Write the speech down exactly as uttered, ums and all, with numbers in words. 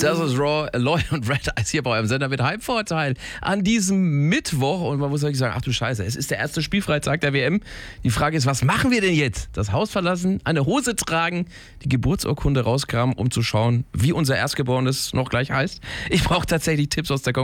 Das ist Raw, Lloyd und Red Eyes hier bei eurem Sender mit Heimvorteil an diesem Mittwoch. Und man muss wirklich sagen, ach du Scheiße, es ist der erste Spielfreitag der W M. Die Frage ist, was machen wir denn jetzt? Das Haus verlassen, eine Hose tragen, die Geburtsurkunde rauskramen, um zu schauen, wie unser Erstgeborenes noch gleich heißt. Ich brauche tatsächlich Tipps aus der Konkurrenz.